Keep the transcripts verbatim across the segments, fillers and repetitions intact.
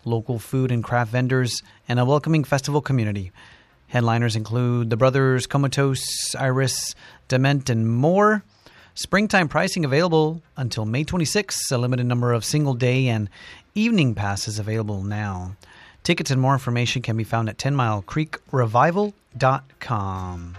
local food and craft vendors, and a welcoming festival community. Headliners include the Brothers Comatose, Iris, Dement, and more. Springtime pricing available until May twenty-sixth. A limited number of single-day and evening passes available now. Tickets and more information can be found at ten mile creek revival dot com.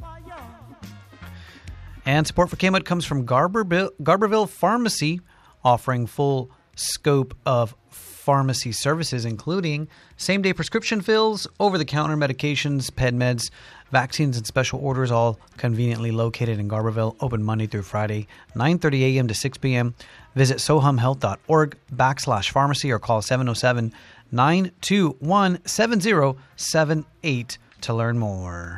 And support for K-Mud comes from Garberville, Garberville Pharmacy, offering full scope of pharmacy services, including same-day prescription fills, over-the-counter medications, ped meds, vaccines, and special orders, all conveniently located in Garberville, open Monday through Friday, nine thirty a.m. to six p.m. Visit sohumhealth.org backslash pharmacy or call seven oh seven, nine two one, seven oh seven eight to learn more.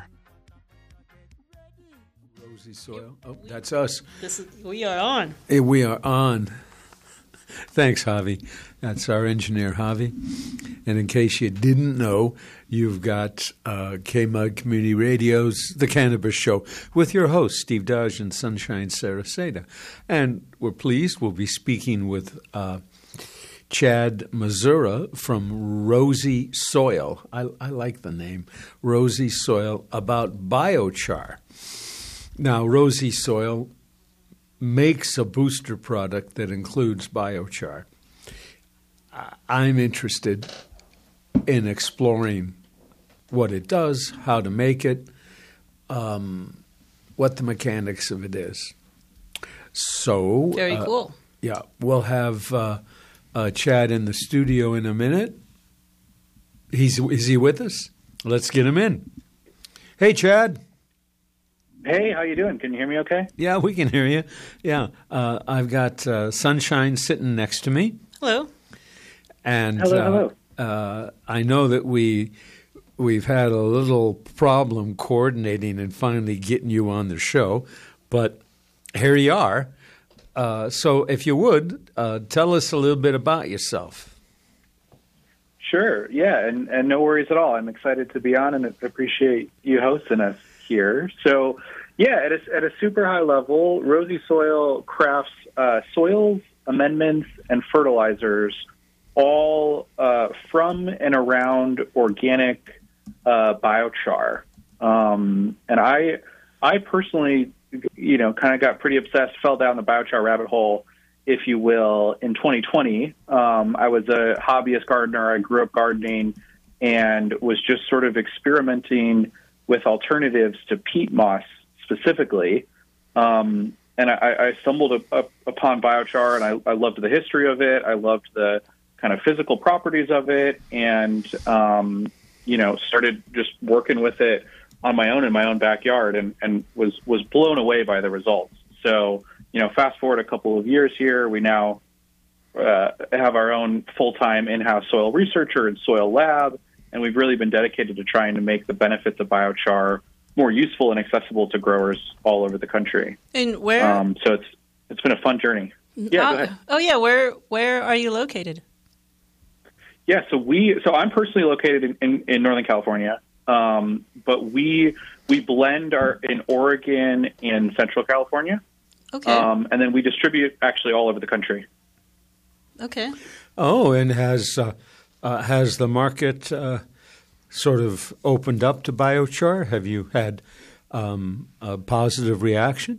Rosie Soil. Oh, that's us. This is, we are on. Hey, we are on. Thanks, Javi. That's our engineer, Javi. And in case you didn't know, you've got uh, K-Mud Community Radio's The Cannabis Show with your hosts, Steve Dodge and Sunshine Saraseda. And we're pleased we'll be speaking with uh, Chad Mazura from Rosie Soil. I, I like the name, Rosie Soil, about biochar. Now, Rosie Soil makes a booster product that includes biochar. I'm interested in exploring what it does, how to make it, um, what the mechanics of it is. So, very uh, cool. Yeah, we'll have uh, uh, Chad in the studio in a minute. He's is he with us? Let's get him in. Hey, Chad. Hey, how you doing? Can you hear me okay? Yeah, we can hear you. Yeah, uh, I've got uh, Sunshine sitting next to me. Hello. And hello, uh, hello. Uh, I know that we, we've had a little problem coordinating and finally getting you on the show, but here you are. Uh, so if you would, uh, tell us a little bit about yourself. Sure, yeah, and, and no worries at all. I'm excited to be on and appreciate you hosting us here. So, yeah, at a, at a super high level, Rosie Soil crafts uh, soils, amendments, and fertilizers all uh, from and around organic uh, biochar. Um, and I, I personally, you know, kind of got pretty obsessed, fell down the biochar rabbit hole, if you will, in twenty twenty. Um, I was a hobbyist gardener. I grew up gardening and was just sort of experimenting with alternatives to peat moss specifically. Um, and I, I stumbled up, up upon biochar, and I, I loved the history of it. I loved the kind of physical properties of it, and, um, you know, started just working with it on my own in my own backyard, and, and was, was blown away by the results. So, you know, fast forward a couple of years here, we now uh, have our own full-time in-house soil researcher and soil lab, and we've really been dedicated to trying to make the benefits of biochar more useful and accessible to growers all over the country. And where? Um, so it's it's been a fun journey. Yeah, uh, go ahead. Oh, yeah. Where where are you located? Yeah, so we so I'm personally located in, in, in Northern California, um, but we we blend our in Oregon and Central California. Okay. Um, and then we distribute actually all over the country. Okay. Oh, and has uh, uh, has the market uh, sort of opened up to biochar? Have you had um, a positive reaction?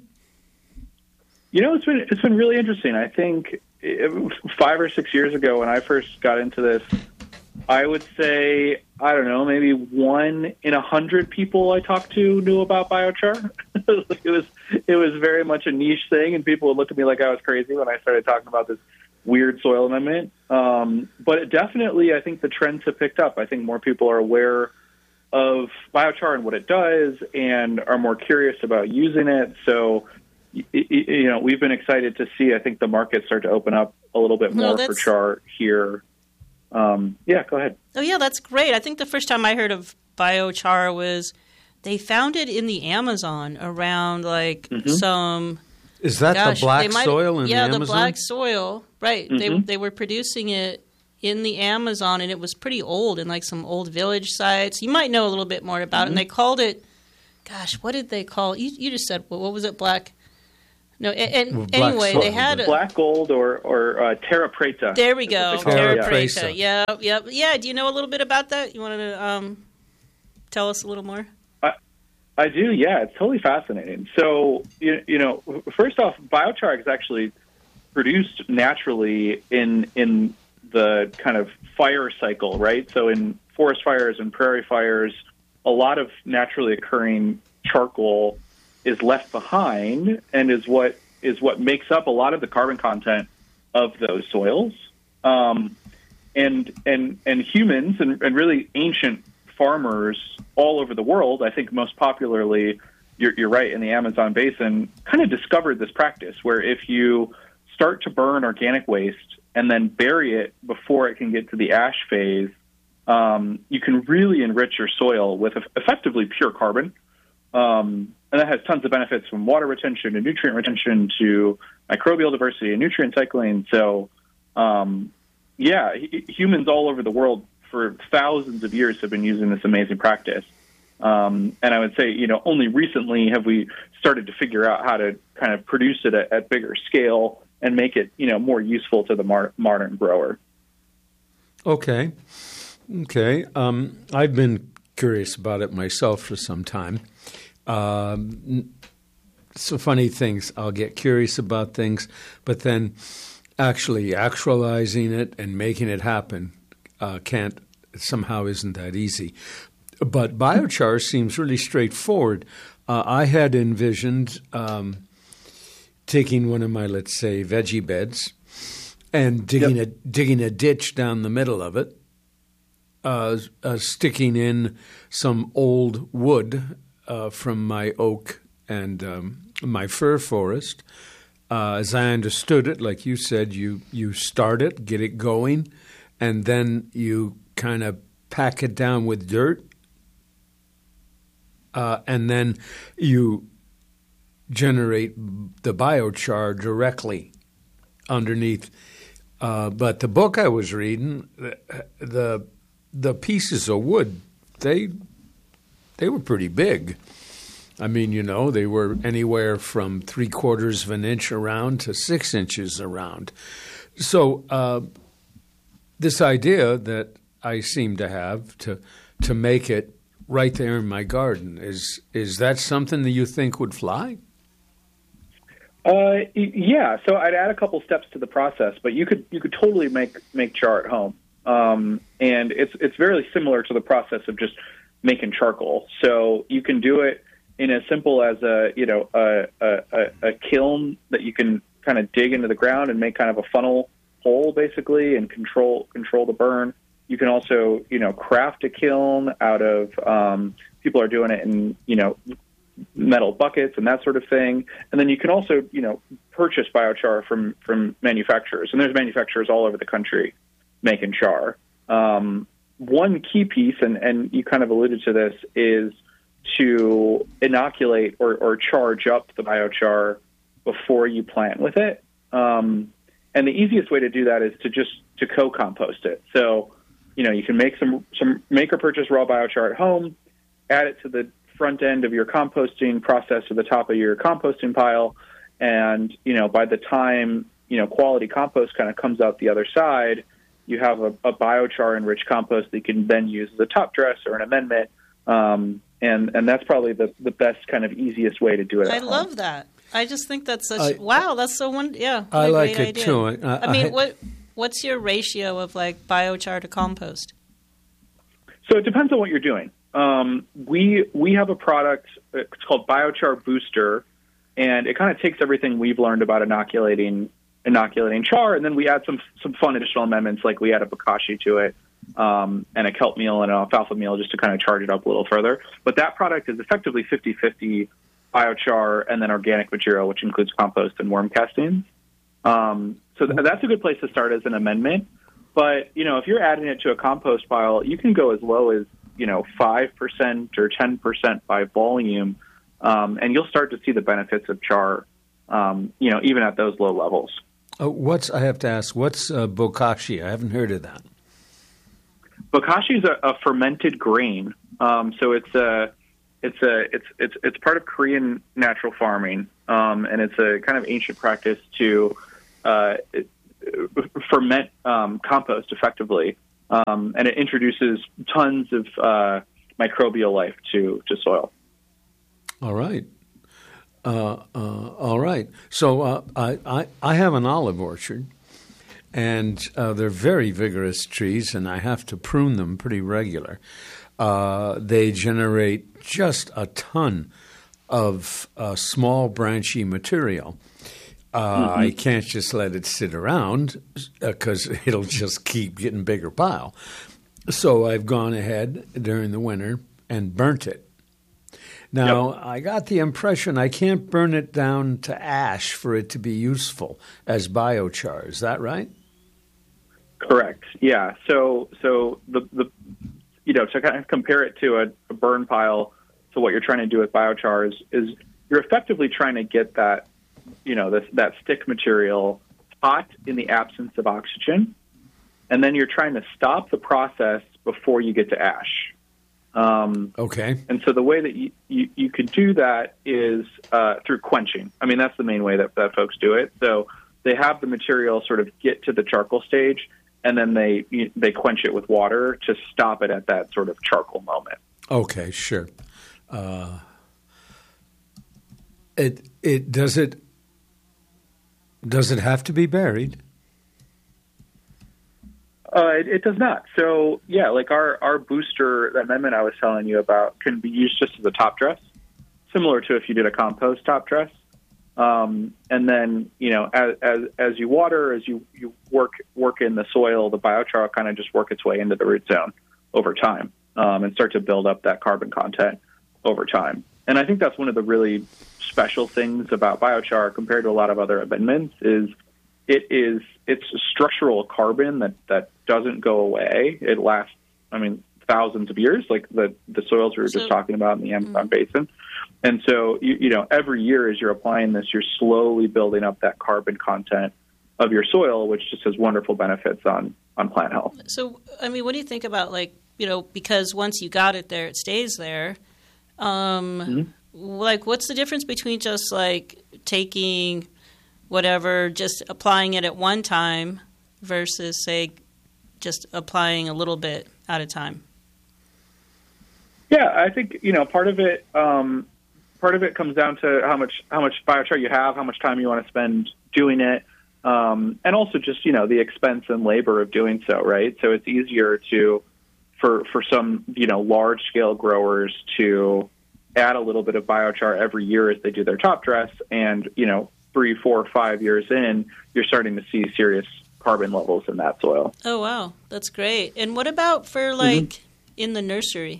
You know, it's been it's been really interesting. I think it, five or six years ago when I first got into this, I would say, I don't know, maybe one in a hundred people I talked to knew about biochar. it was it was very much a niche thing, and people would look at me like I was crazy when I started talking about this weird soil amendment. Um, but it definitely, I think the trends have picked up. I think more people are aware of biochar and what it does, and are more curious about using it. So, you know, we've been excited to see, I think, the market start to open up a little bit more no, for char here. Um, yeah, go ahead. Oh, yeah, that's great. I think the first time I heard of biochar was they found it in the Amazon around, like, mm-hmm. some... Is that gosh, the black might, soil in yeah, the Amazon? Yeah, the black soil. Right. Mm-hmm. They they were producing it in the Amazon, and it was pretty old in, like, some old village sites. You might know a little bit more about mm-hmm. it. And they called it... Gosh, what did they call it? You, you just said, what was it, black... No, and, Well, and black anyway, soil, they had but- a, Black gold or or uh, terra preta. there we is go, what they call it, terra yeah. preta. preta. Yeah, yeah, yeah. Do you know a little bit about that? You wanted to um, tell us a little more? I do, yeah. It's totally fascinating. So, you, you know, first off, biochar is actually produced naturally in in the kind of fire cycle, right? So in forest fires and prairie fires, a lot of naturally occurring charcoal is left behind and is what is what makes up a lot of the carbon content of those soils. Um, and and and humans and, and really ancient farmers all over the world, I think most popularly, you're, you're right, in the Amazon basin, kind of discovered this practice where if you start to burn organic waste and then bury it before it can get to the ash phase, um, you can really enrich your soil with effectively pure carbon. Um, and that has tons of benefits from water retention to nutrient retention to microbial diversity and nutrient cycling. So, um, yeah, h- humans all over the world for thousands of years have been using this amazing practice. Um, and I would say, you know, only recently have we started to figure out how to kind of produce it at, at bigger scale and make it, you know, more useful to the mar- modern grower. Okay. Okay. Um, I've been curious about it myself for some time. Um, so funny things. I'll get curious about things, but then actually actualizing it and making it happen uh, can't somehow isn't that easy. But biochar seems really straightforward. Uh, I had envisioned um, taking one of my, let's say, veggie beds and digging Yep. a digging a ditch down the middle of it, uh, uh, sticking in some old wood uh, from my oak and um, my fir forest. Uh, as I understood it, like you said, you you start it, get it going, and then you kind of pack it down with dirt, uh, and then you generate the biochar directly underneath. Uh, but the book I was reading, the, the the pieces of wood, they they were pretty big. I mean, you know, they were anywhere from three quarters of an inch around to six inches around. So uh, this idea that I seem to have to to make it right there in my garden, is is that something that you think would fly? Uh, y- yeah, so I'd add a couple steps to the process, but you could you could totally make make char at home, um, and it's it's very similar to the process of just making charcoal. So you can do it in as simple as a you know a a, a kiln that you can kind of dig into the ground and make kind of a funnel hole basically, and control control the burn. You can also you know craft a kiln out of um, people are doing it in you know. metal buckets and that sort of thing. And then you can also, you know, purchase biochar from, from manufacturers. And there's manufacturers all over the country making char. Um, one key piece, and, and you kind of alluded to this, is to inoculate or, or charge up the biochar before you plant with it. Um, and the easiest way to do that is to just to co-compost it. So, you know, you can make some, some make or purchase raw biochar at home, add it to the front end of your composting process to the top of your composting pile. And, you know, by the time, you know, quality compost kind of comes out the other side, you have a, a biochar enriched compost that you can then use as a top dress or an amendment. Um, and, and that's probably the, the best kind of easiest way to do it. I at home. love that. I just think that's such, I- wow, that's so one, yeah. what I a like great it idea. too. I- I, I- mean, I- what what's your ratio of like biochar to compost? So it depends on what you're doing. Um, we we have a product, it's called Biochar Booster, and it kind of takes everything we've learned about inoculating inoculating char, and then we add some some fun additional amendments, like we add a bokashi to it, um, and a kelp meal and an alfalfa meal just to kind of charge it up a little further. But that product is effectively fifty-fifty biochar and then organic material, which includes compost and worm castings. Um, so th- that's a good place to start as an amendment. But, you know, if you're adding it to a compost pile, you can go as low as, you know, five percent or ten percent by volume, um, and you'll start to see the benefits of char, um, you know, even at those low levels. Uh, what's I have to ask? What's uh, bokashi? I haven't heard of that. Bokashi is a, a fermented grain, um, so it's a it's a it's it's it's part of Korean natural farming, um, and it's a kind of ancient practice to uh, ferment um, compost effectively, um, and it introduces tons of uh, microbial life to, to soil. All right. Uh, uh, all right. So uh, I, I, I have an olive orchard, and uh, they're very vigorous trees, and I have to prune them pretty regular. Uh, they generate just a ton of uh, small branchy material. Uh, mm-hmm. I can't just let it sit around because uh, it'll just keep getting bigger pile. So I've gone ahead during the winter and burnt it. Now, yep. I got the impression I can't burn it down to ash for it to be useful as biochar. Is that right? Correct. Yeah. So, so the the you know to kind of compare it to a, a burn pile to what you're trying to do with biochar is, is you're effectively trying to get that you know this that stick material hot in the absence of oxygen, and then you're trying to stop the process before you get to ash. Um, okay. And so the way that you, you, you could do that is uh, through quenching. I mean, that's the main way that, that folks do it. So they have the material sort of get to the charcoal stage, and then they they quench it with water to stop it at that sort of charcoal moment. Okay, sure. Uh, it it does it does it have to be buried? Uh, it, it does not. So, yeah, like our, our booster, that amendment I was telling you about, can be used just as a top dress, similar to if you did a compost top dress. Um, and then, you know, as, as as you water, as you, you work work in the soil, the biochar will kind of just work its way into the root zone over time um, and start to build up that carbon content over time. And I think that's one of the really special things about biochar compared to a lot of other amendments is it is it's structural carbon that, that doesn't go away. It lasts, I mean, thousands of years, like the, the soils we were so, just talking about in the Amazon mm-hmm. basin. And so, you, you know, every year as you're applying this, you're slowly building up that carbon content of your soil, which just has wonderful benefits on, on plant health. So, I mean, what do you think about, like, you know, because once you got it there, it stays there. Um, mm-hmm. Like, what's the difference between just, like, taking whatever, just applying it at one time versus, say, just applying a little bit at a time? Yeah, I think, you know, part of it, um, part of it comes down to how much, how much biochar you have, how much time you want to spend doing it. Um, and also just, you know, the expense and labor of doing so, right? So it's easier to, for, for some, you know, large scale growers to add a little bit of biochar every year as they do their top dress. And, you know, three, four, five years in, you're starting to see serious carbon levels in that soil. Oh, wow. That's great. And what about for, like, mm-hmm. in the nursery?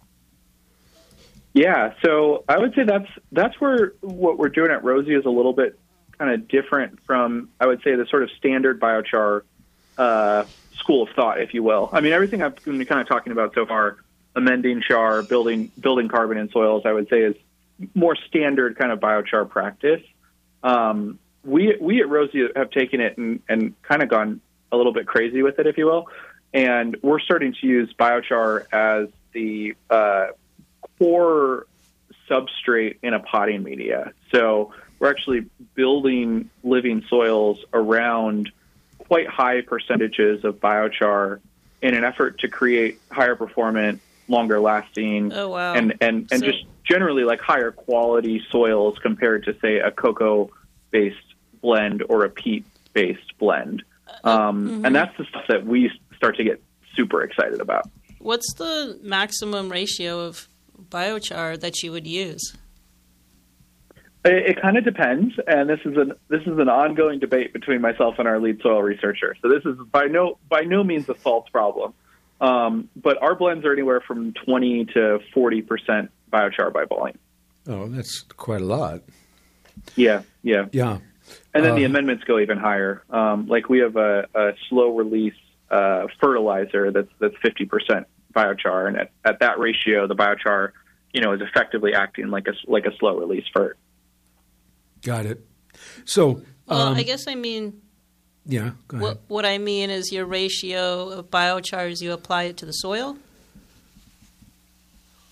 Yeah, so I would say that's that's where what we're doing at Rosie is a little bit kind of different from, I would say, the sort of standard biochar uh, school of thought, if you will. I mean, everything I've been kind of talking about so far, amending char, building building carbon in soils, I would say is more standard kind of biochar practice. Um, we we at Rosie have taken it and, and kind of gone a little bit crazy with it, if you will, and we're starting to use biochar as the uh, core substrate in a potting media. So we're actually building living soils around quite high percentages of biochar in an effort to create higher performant, longer lasting, oh, wow. and, and, and so- just generally like higher quality soils compared to, say, a cocoa-based blend or a peat-based blend. Um, mm-hmm. And that's the stuff that we start to get super excited about. What's the maximum ratio of biochar that you would use? It, it kind of depends, and this is an this is an ongoing debate between myself and our lead soil researcher. So this is by no by no means a false problem, um, but our blends are anywhere from twenty to forty percent biochar by volume. Oh, that's quite a lot. Yeah, yeah, yeah. And then uh, the amendments go even higher. Um, like we have a, a slow release uh, fertilizer that's that's fifty percent biochar, and at, at that ratio, the biochar, you know, is effectively acting like a like a slow release fert. Got it. So, well, um, I guess I mean, yeah. Go ahead. What, what I mean is your ratio of biochar as you apply it to the soil.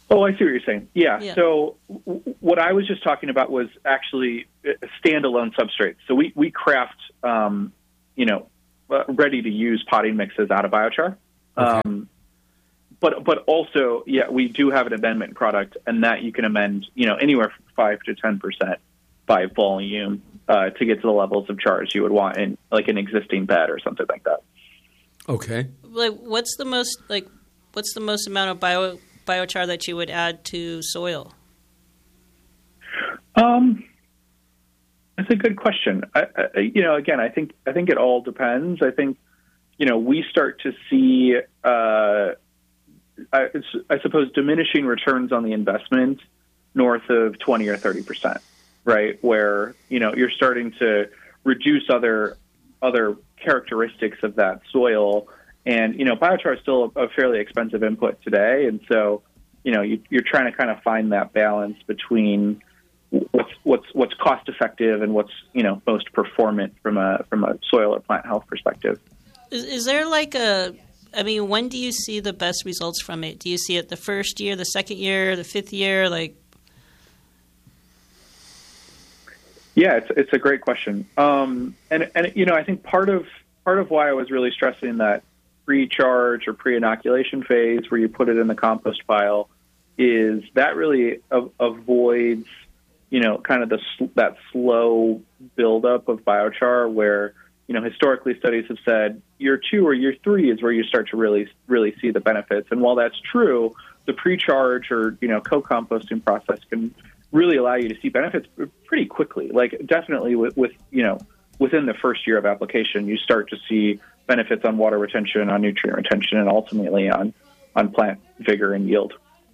Oh, I see what you're saying. Yeah. Yeah. So w- what I was just talking about was actually a standalone substrates. So we, we craft, um, you know, uh, ready-to-use potting mixes out of biochar. Okay. Um, but but also, yeah, we do have an amendment product, and that you can amend, you know, anywhere from five to ten percent by volume uh, to get to the levels of chars you would want in like an existing bed or something like that. Okay. Like, what's the most like, what's the most amount of bio biochar that you would add to soil? Um, that's a good question. I, I, you know, again, I think I think it all depends. I think, you know, we start to see, uh, I, I suppose, diminishing returns on the investment north of twenty or thirty percent, right? Where, you know, you're starting to reduce other other characteristics of that soil. And, you know, biochar is still a fairly expensive input today. And so, you know, you, you're trying to kind of find that balance between what's what's what's cost effective and what's, you know, most performant from a from a soil or plant health perspective. Is, is there like a, I mean, when do you see the best results from it? Do you see it the first year, the second year, the fifth year? Like, yeah, it's it's a great question. Um, and and you know, I think part of part of why I was really stressing that pre-charge or pre-inoculation phase where you put it in the compost pile is that really a- avoids, you know, kind of the sl- that slow buildup of biochar where, you know, historically studies have said year two or year three is where you start to really, really see the benefits. And while that's true, the pre-charge or, you know, co-composting process can really allow you to see benefits pretty quickly. Like definitely with, with, you know, within the first year of application, you start to see benefits on water retention, on nutrient retention, and ultimately on, on plant vigor and yield.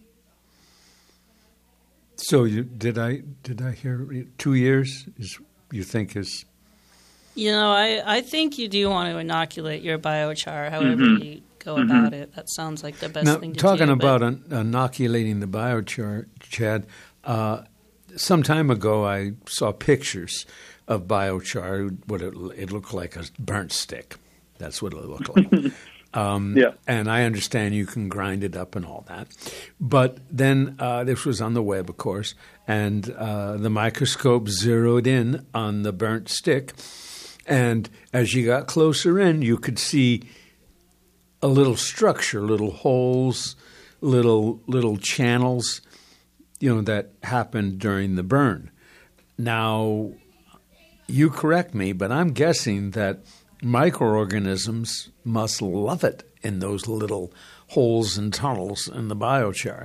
So you, did I did I hear two years is you think is? you know, I, I think you do want to inoculate your biochar, however Mm-hmm. you go Mm-hmm. about it. That sounds like the best Now, thing to talking do. about but- un- inoculating the biochar, Chad, uh, some time ago I saw pictures of biochar. What it, it looked like a burnt stick. That's what it looked like. Um, Yeah. And I understand you can grind it up and all that. But then uh, this was on the web, of course, and uh, the microscope zeroed in on the burnt stick. And as you got closer in, you could see a little structure, little holes, little little channels, you know, that happened during the burn. Now, you correct me, but I'm guessing that microorganisms must love it in those little holes and tunnels in the biochar.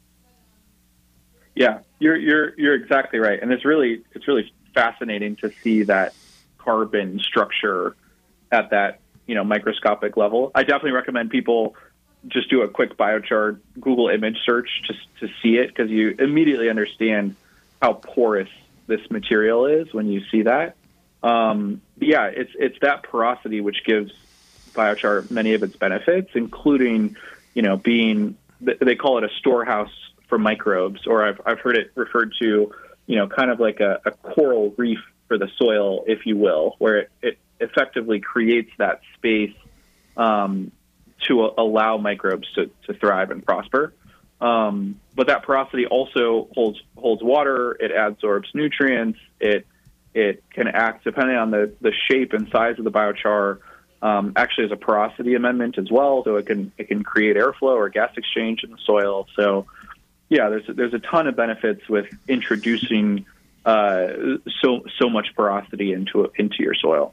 Yeah, you're you're you're exactly right, and it's really it's really fascinating to see that carbon structure at that, you know, microscopic level. I definitely recommend people just do a quick biochar Google image search just to see it, because you immediately understand how porous this material is when you see that. Um, yeah, it's it's that porosity which gives biochar many of its benefits, including, you know, being, they call it a storehouse for microbes, or I've I've heard it referred to, you know, kind of like a, a coral reef for the soil, if you will, where it, it effectively creates that space um, to a, allow microbes to, to thrive and prosper. Um, but that porosity also holds holds water. It adsorbs nutrients. It it can act, depending on the, the shape and size of the biochar, um, actually as a porosity amendment as well. So it can it can create airflow or gas exchange in the soil. So yeah, there's there's a ton of benefits with introducing uh, so so much porosity into into your soil.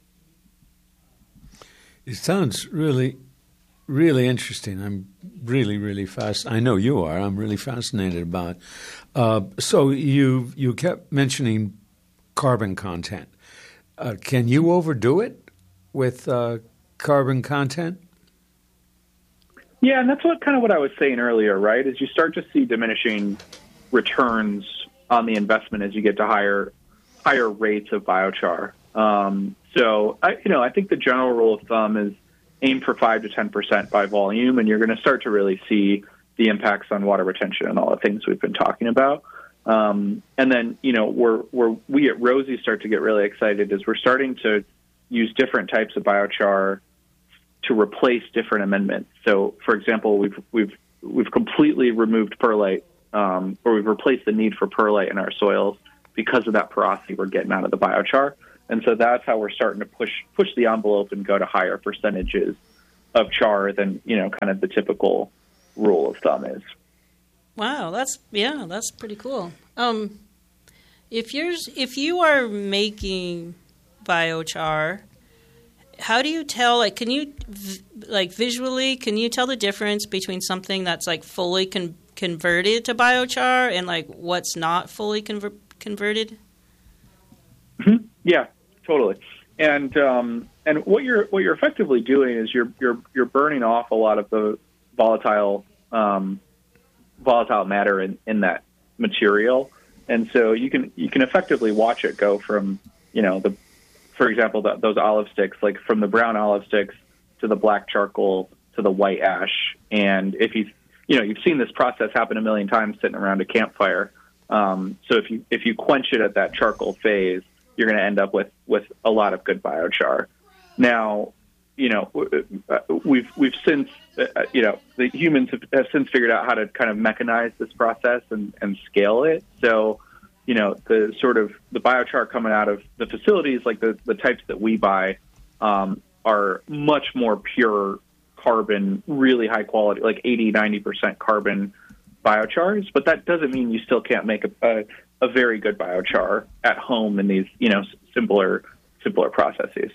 It sounds really, really interesting. I'm really, really fast. I know you are. I'm really fascinated about it. Uh, so you you kept mentioning carbon content. Uh, can you overdo it with uh, carbon content? Yeah, and that's what kind of what I was saying earlier, right? Is you start to see diminishing returns on the investment as you get to higher higher rates of biochar. Um, so, I, you know, I think the general rule of thumb is aim for five to ten percent by volume, and you're going to start to really see the impacts on water retention and all the things we've been talking about. Um, and then, you know, we're, we're, we at Rosie start to get really excited is we're starting to use different types of biochar to replace different amendments. So, for example, we've we've we've completely removed perlite, um, or we've replaced the need for perlite in our soils because of that porosity we're getting out of the biochar. And so that's how we're starting to push push the envelope and go to higher percentages of char than, you know, kind of the typical rule of thumb is. Wow, that's yeah, that's pretty cool. Um, if you're if you are making biochar, how do you tell? Like, can you like visually? Can you tell the difference between something that's like fully con- converted to biochar and like what's not fully conver- converted? Mm-hmm. Yeah, totally. And um, and what you're what you're effectively doing is you're you're you're burning off a lot of the volatile um, volatile matter in, in that material, and so you can you can effectively watch it go from, you know, the for example the, those olive sticks, like from the brown olive sticks to the black charcoal to the white ash. And if you you know you've seen this process happen a million times sitting around a campfire. Um, so if you if you quench it at that charcoal phase, you're going to end up with, with a lot of good biochar. Now, you know, we've we've since, uh, you know, the humans have, have since figured out how to kind of mechanize this process and, and scale it. So, you know, the sort of the biochar coming out of the facilities, like the, the types that we buy, um, are much more pure carbon, really high quality, like eighty, ninety percent carbon biochars. But that doesn't mean you still can't make a, a a very good biochar at home in these, you know, simpler, simpler processes.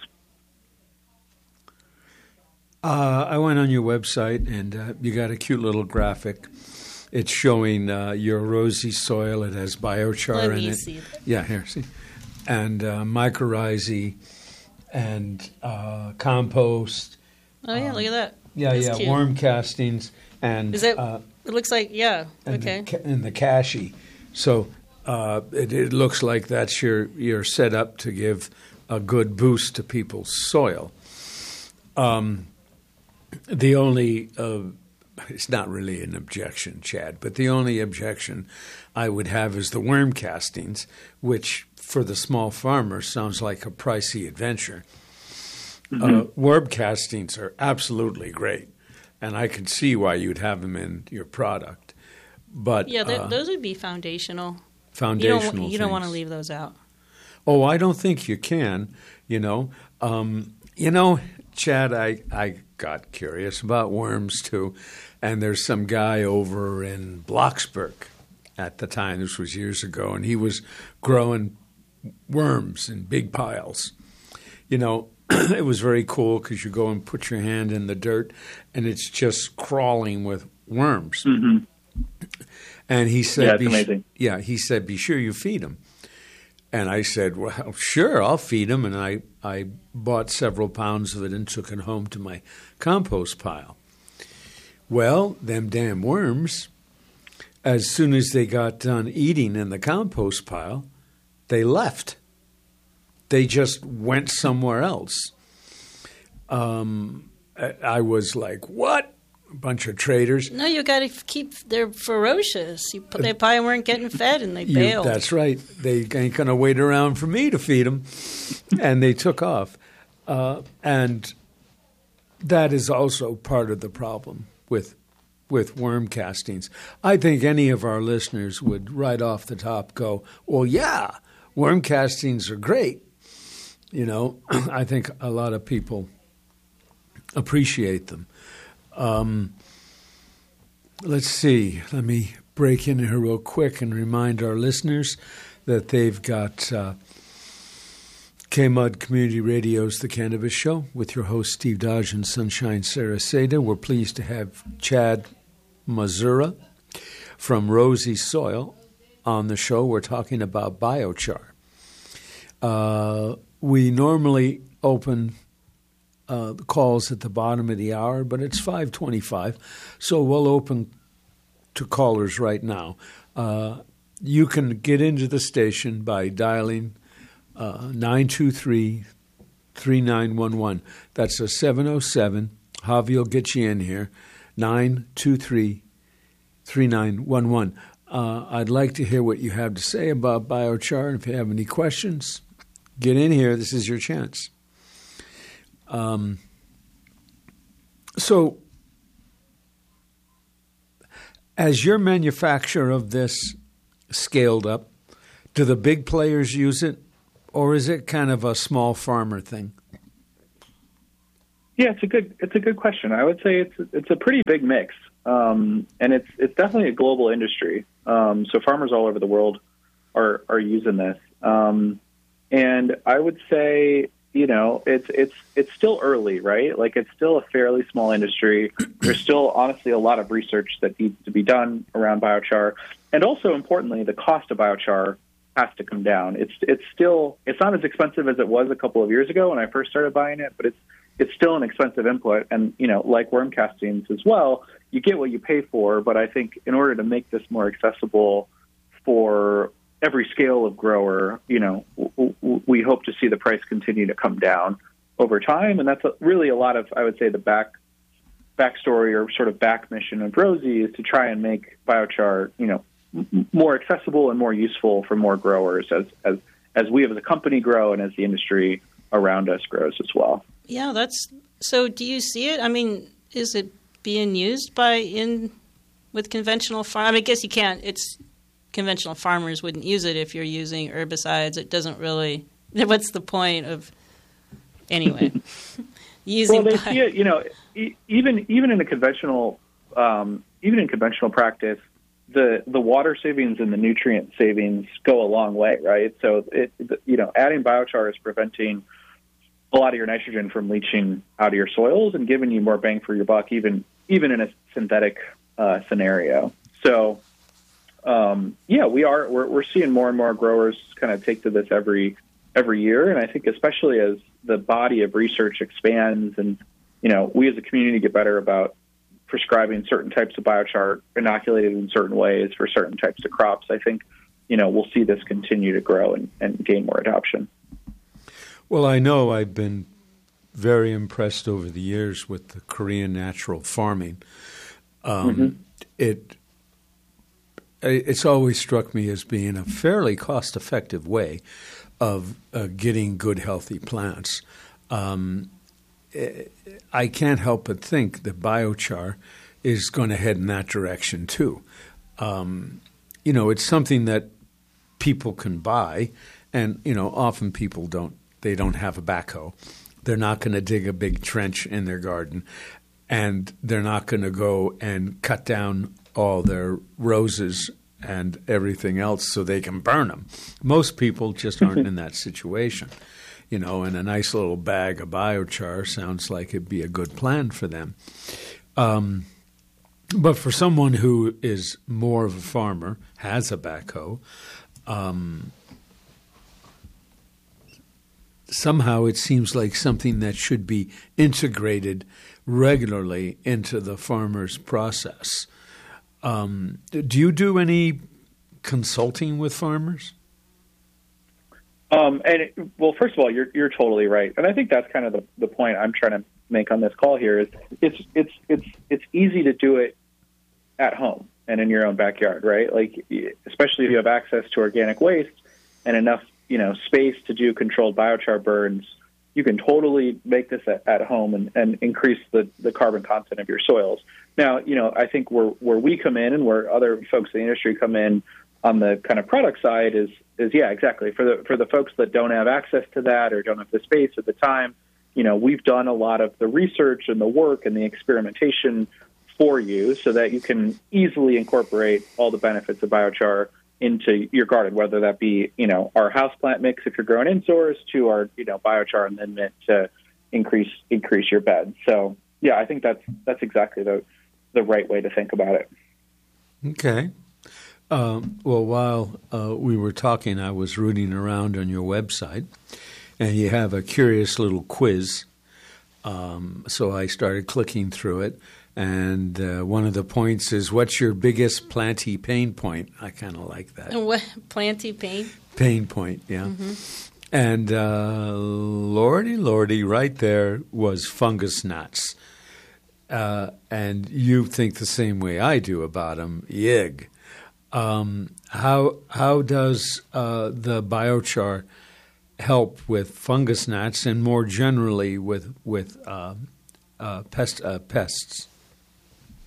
Uh, I went on your website, and uh, you got a cute little graphic. It's showing uh, your rosy soil. It has biochar Let in me it. see that. Yeah, here, see, and uh, mycorrhizae and uh, compost. Oh yeah, um, look at that. Yeah, That's yeah, cute. worm castings and Is it? uh, It looks like yeah. and Okay. the, ca- and the cashew. So uh, it, it looks like that's your your setup to give a good boost to people's soil. Um, the only uh, it's not really an objection, Chad, but the only objection I would have is the worm castings, which for the small farmer sounds like a pricey adventure. Mm-hmm. Uh, worm castings are absolutely great, and I can see why you'd have them in your product. But Yeah, th- uh, those would be foundational. foundational You don't, you don't want to things. leave those out. Oh, I don't think you can. You know, um, you know, Chad. I I got curious about worms too, and there's some guy over in Bloxburg at the time. This was years ago, and he was growing worms in big piles. You know, it was very cool because you go and put your hand in the dirt, and it's just crawling with worms. Mm-hmm. And he said, Yeah, it's be amazing. Yeah, he said, be sure you feed them. And I said, well, sure, I'll feed them. And I, I bought several pounds of it and took it home to my compost pile. Well, them damn worms, as soon as they got done eating in the compost pile, they left. They just went somewhere else. Um, I, I was like, what? A bunch of traitors. No, you got to keep. They're ferocious. You, they probably weren't getting fed, and they You- bailed. that's right. They ain't going to wait around for me to feed them. And they took off. Uh, and that is also part of the problem with with worm castings. I think any of our listeners would right off the top go, well, yeah, worm castings are great. You know, I think a lot of people appreciate them. Um, let's see. Let me break in here real quick and remind our listeners that they've got uh, K-Mud Community Radio's The Cannabis Show with your host Steve Dodge and Sunshine Saraseda. We're pleased to have Chad Mazura from Rosy Soil on the show. We're talking about biochar. Uh, we normally open Uh, the calls at the bottom of the hour, but it's five twenty-five, so we'll open to callers right now. Uh, you can get into the station by dialing uh, nine two three, three nine one one. That's a seven oh seven. Javi will get you in here, nine two three, three nine one one. Uh, I'd like to hear what you have to say about biochar. If you have any questions, get in here. This is your chance. Um, so As your manufacturer of this scaled up, do the big players use it, or is it kind of a small farmer thing? Yeah, it's a good it's a good question. I would say it's it's a pretty big mix, um, and it's it's definitely a global industry. Um, so farmers all over the world are are using this, um, and I would say you know it's it's it's still early, right? Like it's still a fairly small industry. There's still honestly a lot of research that needs to be done around biochar, and also importantly, the cost of biochar has to come down. It's it's still it's not as expensive as it was a couple of years ago when I first started buying it, but it's it's still an expensive input. And, you know, like worm castings as well, you get what you pay for. But I think in order to make this more accessible for every scale of grower, you know, w- w- we hope to see the price continue to come down over time. And that's a, really a lot of, I would say, the back backstory or sort of back mission of Rosie is to try and make biochar, you know, m- more accessible and more useful for more growers as, as, as we as a company grow and as the industry around us grows as well. Yeah, that's so. Do you see it? I mean, is it being used by in with conventional farm? I mean, I guess you can't. It's conventional farmers wouldn't use it if you're using herbicides. It doesn't really. What's the point of anyway? using well, they see it. You know, e- even even in a conventional, um, even in conventional practice, the the water savings and the nutrient savings go a long way, right? So it you know, adding biochar is preventing a lot of your nitrogen from leaching out of your soils and giving you more bang for your buck, even even in a synthetic uh, scenario. So, um, yeah, we are we're, we're seeing more and more growers kind of take to this every every year, and I think especially as the body of research expands, and you know, we as a community get better about prescribing certain types of biochar inoculated in certain ways for certain types of crops. I think you know we'll see this continue to grow and, and gain more adoption. Well, I know I've been very impressed over the years with the Korean natural farming. Um, mm-hmm. It it's always struck me as being a fairly cost-effective way of uh, getting good, healthy plants. Um, I can't help but think that biochar is going to head in that direction too. Um, you know, it's something that people can buy, and you know, often people don't. They don't have a backhoe. They're not going to dig a big trench in their garden, and they're not going to go and cut down all their roses and everything else so they can burn them. Most people just aren't in that situation, you know, and a nice little bag of biochar sounds like it'd be a good plan for them. Um, but for someone who is more of a farmer, has a backhoe, um, somehow it seems like something that should be integrated regularly into the farmer's process. Um, do you do any consulting with farmers? Um, and it, well, first of all, you're you're totally right, and I think that's kind of the, the point I'm trying to make on this call here. Is it's it's it's it's easy to do it at home and in your own backyard, right? Like, especially if you have access to organic waste and enough, you know, space to do controlled biochar burns, you can totally make this at, at home and, and increase the, the carbon content of your soils. Now, you know, I think where where we come in and where other folks in the industry come in on the kind of product side is is yeah, exactly. For the for the folks that don't have access to that or don't have the space at the time, you know, we've done a lot of the research and the work and the experimentation for you so that you can easily incorporate all the benefits of biochar into your garden, whether that be, you know, our houseplant mix if you're growing indoors to our, you know, biochar amendment to increase increase your bed. So yeah, I think that's that's exactly the the right way to think about it. Okay. Um, well, while uh, we were talking, I was rooting around on your website, and you have a curious little quiz. Um, so I started clicking through it, and uh, one of the points is, what's your biggest planty pain point? I kind of like that. What, planty pain? Pain point, yeah. Mm-hmm. And uh, lordy, lordy, right there was fungus gnats. Uh, and you think the same way I do about them. Yig. Um, how how does uh, the biochar help with fungus gnats and more generally with with uh, uh, pest uh, pests?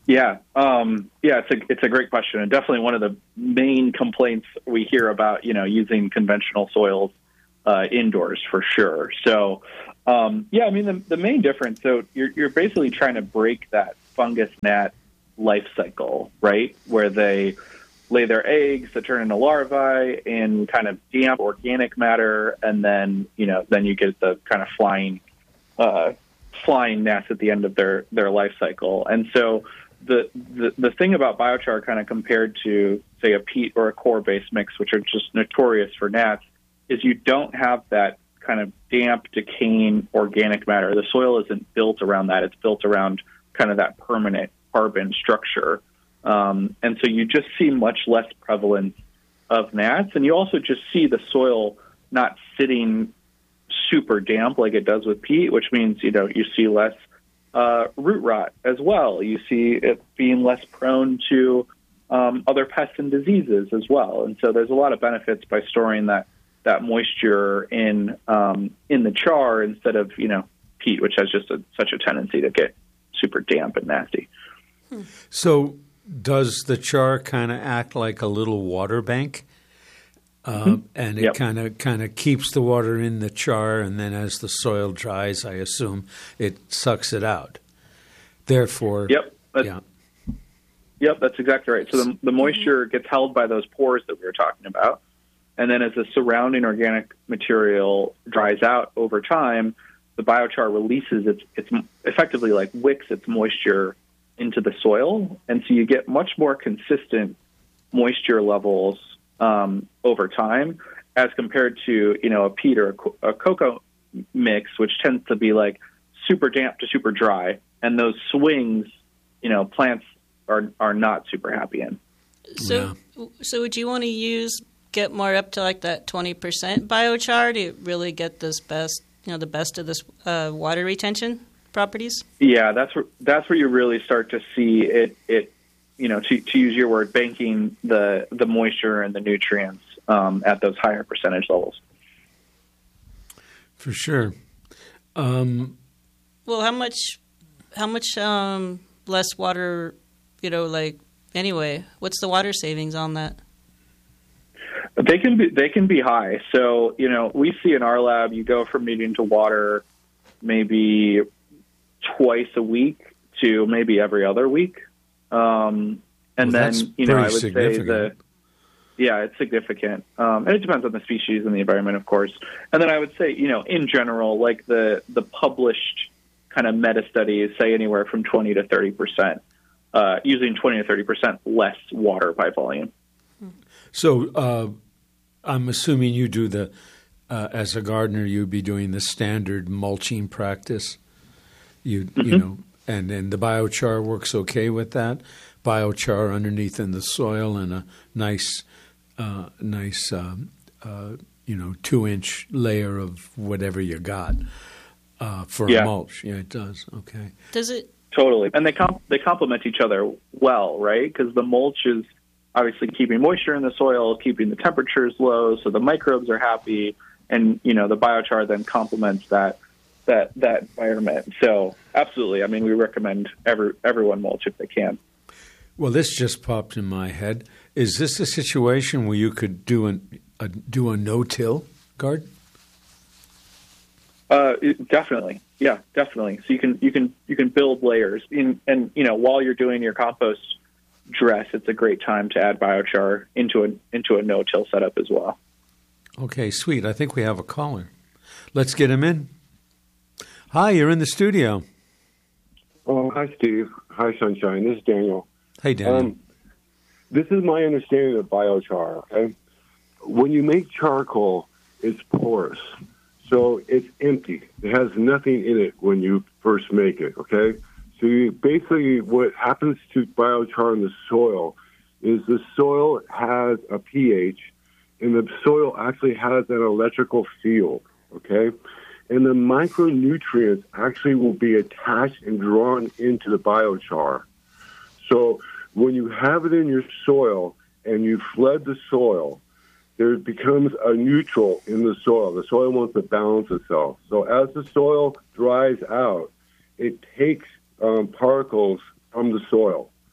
Yeah, um, yeah, it's a it's a great question, and definitely one of the main complaints we hear about, you know, using conventional soils uh, indoors for sure. So, um, yeah, I mean, the, the main difference, so you're you're basically trying to break that fungus gnat life cycle, right, where they lay their eggs that turn into larvae in kind of damp organic matter, and then you know then you get the kind of flying uh, flying gnats at the end of their their life cycle, and so. The, the the thing about biochar kind of compared to, say, a peat or a core-based mix, which are just notorious for gnats, is you don't have that kind of damp, decaying organic matter. The soil isn't built around that. It's built around kind of that permanent carbon structure. Um, and so you just see much less prevalence of gnats. And you also just see the soil not sitting super damp like it does with peat, which means, you know, you see less Uh, root rot as well. You see it being less prone to um, other pests and diseases as well. And so there's a lot of benefits by storing that that moisture in um, in the char instead of, you know, peat, which has just a, such a tendency to get super damp and nasty. Hmm. So does the char kind of act like a little water bank? Uh, mm-hmm. And it kind of kind of keeps the water in the char, and then as the soil dries, I assume it sucks it out. Therefore, yep, that's, yeah, yep, that's exactly right. So the, the moisture gets held by those pores that we were talking about, and then as the surrounding organic material dries out over time, the biochar releases its its effectively like wicks its moisture into the soil, and so you get much more consistent moisture levels Um, over time, as compared to, you know, a peat or a, co- a cocoa mix, which tends to be like super damp to super dry, and those swings, you know, plants are are not super happy in. So, yeah. so would you want to use get more up to like that twenty percent biochar to really get this best, you know, the best of this uh, water retention properties? Yeah, that's where that's where you really start to see it it. you know, to, to use your word, banking the, the moisture and the nutrients um, at those higher percentage levels. For sure. Um, well, how much, how much um, less water, you know, like anyway, what's the water savings on that? They can be, they can be high. So, you know, we see in our lab, you go from needing to water maybe twice a week to maybe every other week. Um, and well, then, you know, I would say the, yeah, it's significant. Um, and it depends on the species and the environment, of course. And then I would say, you know, in general, like the, the published kind of meta studies say anywhere from twenty to thirty percent, uh, using twenty to thirty percent less water by volume. So, uh, I'm assuming you do the, uh, as a gardener, you'd be doing the standard mulching practice. You, mm-hmm. you know, And and the biochar works okay with that. Biochar underneath in the soil and a nice, uh, nice, um, uh, you know, two-inch layer of whatever you got uh, for yeah. a mulch. Yeah, it does. Okay. Does it totally? And they comp- they complement each other well, right? Because the mulch is obviously keeping moisture in the soil, keeping the temperatures low, so the microbes are happy, and you know the biochar then complements that. that that environment. So absolutely. I mean, we recommend every, everyone mulch if they can. Well, this just popped in my head. Is this a situation where you could do an, a do a no-till garden? Uh, it, definitely. Yeah, definitely. So you can you can you can build layers in, and you know while you're doing your compost dress, it's a great time to add biochar into a into a no-till setup as well. Okay, sweet. I think we have a caller. Let's get him in. Hi, you're in the studio. Oh, hi, Steve. Hi, Sunshine. This is Daniel. Hey, Daniel. Um, this is my understanding of biochar. Okay? When you make charcoal, it's porous. So it's empty. It has nothing in it when you first make it, okay? So you, basically what happens to biochar in the soil is the soil has a pH, and the soil actually has an electrical field, okay? And the micronutrients actually will be attached and drawn into the biochar. So when you have it in your soil and you flood the soil, there becomes a neutral in the soil. The soil wants to balance itself. So as the soil dries out, it takes um, particles from the soil.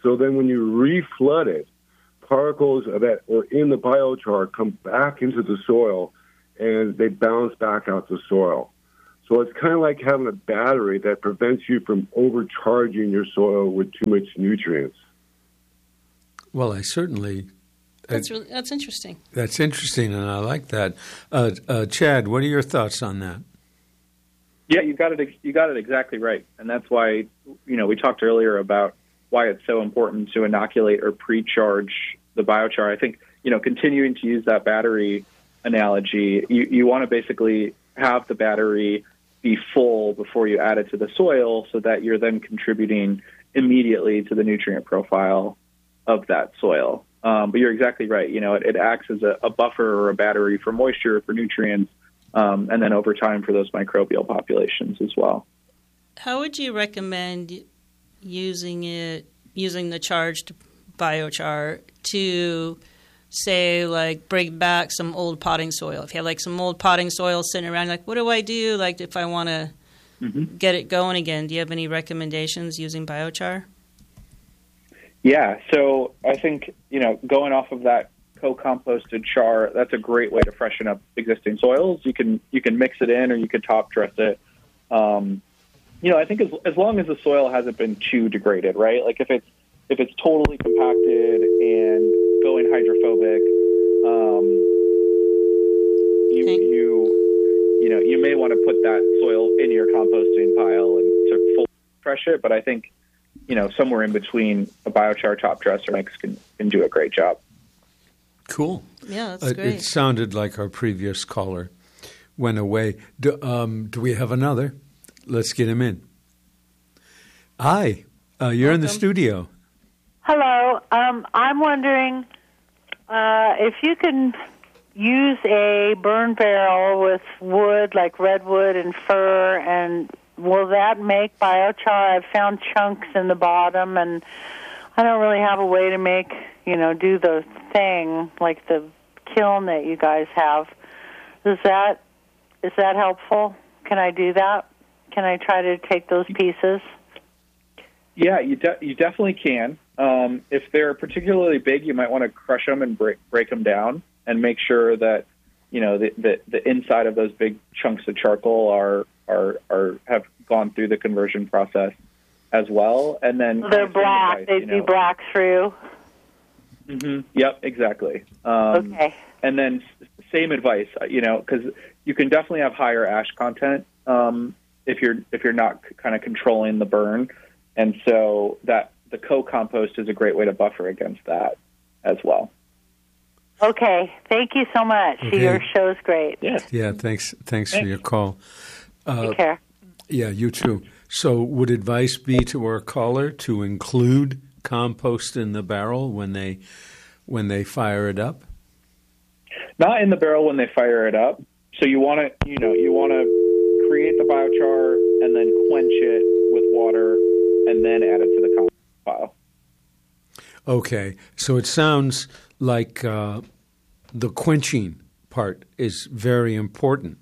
So then when you re-flood it, particles that were in the biochar come back into the soil, and they bounce back out the soil. So it's kind of like having a battery that prevents you from overcharging your soil with too much nutrients. Well, I certainly... That's really, that's interesting. That's interesting, and I like that. Uh, uh, Chad, what are your thoughts on that? Yeah, you got it. You got it exactly right, and that's why you know we talked earlier about why it's so important to inoculate or pre-charge the biochar. I think you know continuing to use that battery analogy, you, you want to basically have the battery be full before you add it to the soil, so that you're then contributing immediately to the nutrient profile of that soil. Um, but you're exactly right. You know, it, it acts as a, a buffer or a battery for moisture, for nutrients, um, and then over time for those microbial populations as well. How would you recommend using it, using the charged biochar to, say, like bring back some old potting soil? If you have like some old potting soil sitting around, like what do I do? Like if I want to mm-hmm. get it going again, do you have any recommendations using biochar? Yeah, so I think, you know, going off of that co-composted char, that's a great way to freshen up existing soils. You can you can mix it in or you could top dress it. Um, you know, I think as as long as the soil hasn't been too degraded, right? Like if it's if it's totally compacted and going hydrophobic, um, you okay. you you know you may want to put that soil in your composting pile and to fully fresh it. But I think, you know, somewhere in between a biochar top dresser mix can, can do a great job. Cool. Yeah, that's uh, great. It sounded like our previous caller went away. Do, um, do we have another? Let's get him in. Hi, uh, you're Welcome. in the studio. Hello. Um, I'm wondering uh, if you can use a burn barrel with wood, like redwood and fir, and will that make biochar? I've found chunks in the bottom, and I don't really have a way to make, you know, do the thing like the kiln that you guys have. Is that is that helpful? Can I do that? Can I try to take those pieces? Yeah, you de- you definitely can. Um, if they're particularly big, you might want to crush them and break break them down, and make sure that you know the the, the inside of those big chunks of charcoal are are are have gone through the conversion process as well. And then so they're black. Advice, They'd you know. be black through. Mm-hmm. Yep, exactly. Um, okay. And then same advice, you know, because you can definitely have higher ash content um, if you're if you're not c- kind of controlling the burn, and so that the co-compost is a great way to buffer against that as well. Okay, thank you so much. Okay. Your show's great. Yeah, yeah. Thanks, thanks, thanks. for your call. Uh, Take care. Yeah, you too. So, would advice be to our caller to include compost in the barrel when they when they fire it up? Not in the barrel when they fire it up. So you want to, you know, you want to create the biochar and then quench it with water and then add it to the compost pile. Okay, so it sounds like uh, the quenching part is very important.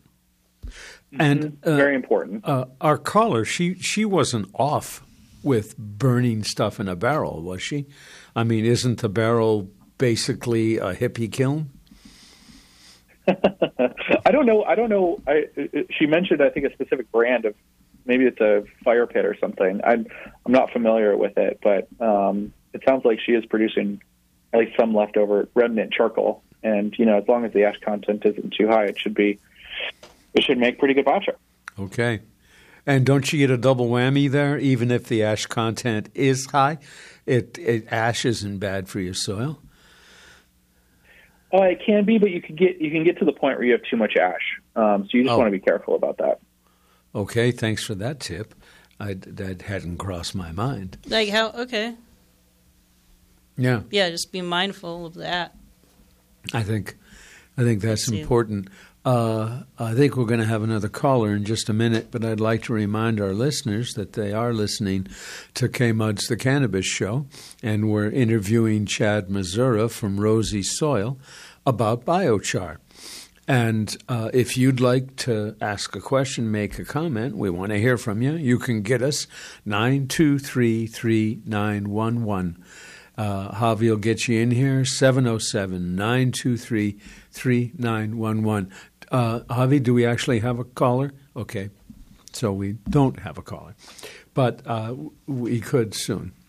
And uh, very important. Uh, our caller, she she wasn't off with burning stuff in a barrel, was she? I mean, isn't the barrel basically a hippie kiln? I don't know. I don't know. I, she mentioned, I think, a specific brand of, maybe it's a fire pit or something. I'm I'm not familiar with it, but um, it sounds like she is producing at least some leftover remnant charcoal. And you know, as long as the ash content isn't too high, it should be. It should make pretty good biochar. Okay. And don't you get a double whammy there? Even if the ash content is high, it, it ash isn't bad for your soil. Uh, it can be, but you can get you can get to the point where you have too much ash. Um, so you just oh. want to be careful about that. Okay, thanks for that tip. I, that hadn't crossed my mind. Like how? Okay. Yeah. Yeah, just be mindful of that. I think, I think that's important. Uh, I think we're going to have another caller in just a minute, but I'd like to remind our listeners that they are listening to K-Mud's The Cannabis Show, and we're interviewing Chad Mazura from Rosie Soil about biochar. And uh, if you'd like to ask a question, make a comment, we want to hear from you. You can get us nine two three, three nine one one. Uh, Javi will get you in here, seven oh seven, nine two three, three nine one one. Uh, Javi, do we actually have a caller? Okay, so we don't have a caller. But uh, we could soon.